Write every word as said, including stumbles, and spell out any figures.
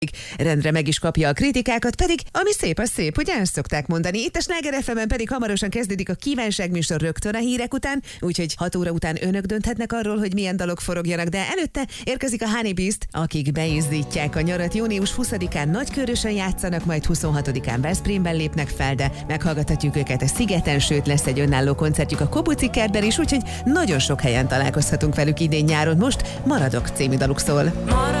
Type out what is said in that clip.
Rendre meg is kapja a kritikákat, pedig ami szép, az szép, ugye ezt szokták mondani. Itt a Sláger ef emen pedig hamarosan kezdődik a kívánságműsor rögtön a hírek után, úgyhogy hat óra után önök dönthetnek arról, hogy milyen dalok forogjanak, de előtte érkezik a Honey Beast, akik beizdítják a nyarat. Június huszadikán Nagykőrösön játszanak, majd huszonhatodikán Veszprémben lépnek fel, de meghallgathatjuk őket a Szigeten, sőt lesz egy önálló koncertjük a Kobuci kertben is, úgyhogy nagyon sok helyen találkozhatunk velük idén nyáron. Most Maradok című daluk szól.